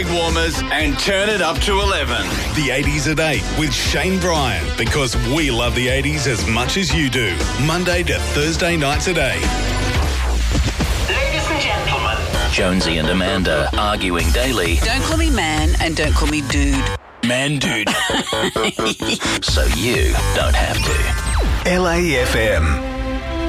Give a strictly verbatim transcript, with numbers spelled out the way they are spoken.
Warmers and turn it up to eleven. The eighties at eight with Shane Bryan, because we love the eighties as much as you do. Monday to Thursday nights at eight. Ladies and gentlemen. Jonesy and Amanda arguing daily. Don't call me man and don't call me dude. Man dude. So you don't have to. L A F M.